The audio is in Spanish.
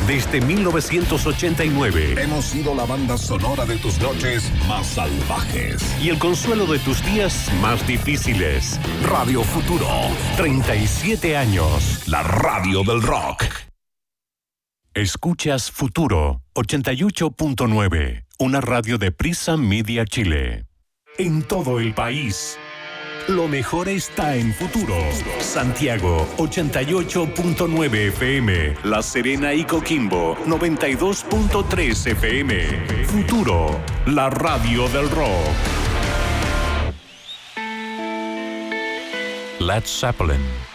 Desde 1989. Hemos sido la banda sonora de tus noches más salvajes. Y el consuelo de tus días más difíciles. Radio Futuro. 37 años. La radio del rock. Escuchas Futuro 88.9. Una radio de Prisa Media Chile. En todo el país. Lo mejor está en Futuro. Santiago, 88.9 FM. La Serena y Coquimbo, 92.3 FM. Futuro, la radio del rock. Led Zeppelin.